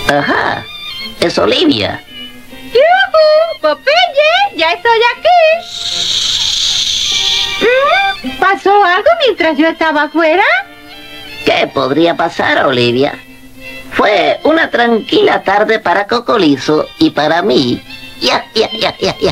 Ajá, es Olivia. ¡Yujú! ¡Popeye! ¡Ya estoy aquí! ¿Pasó algo mientras yo estaba afuera? ¿Qué podría pasar, Olivia? Fue una tranquila tarde para Cocolizo y para mí. Ya.